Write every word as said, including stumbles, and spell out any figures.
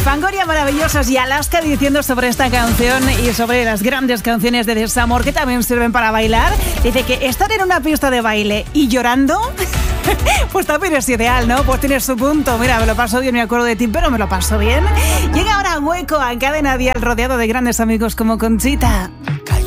Fangoria maravillosos y Alaska diciendo sobre esta canción y sobre las grandes canciones de desamor que también sirven para bailar. Dice que estar en una pista de baile y llorando, pues también es ideal, ¿no? Pues tienes su punto. Mira, me lo paso bien, me acuerdo de ti, pero me lo paso bien. Llega ahora Hueco a Cadena Dial, rodeado de grandes amigos como Conchita.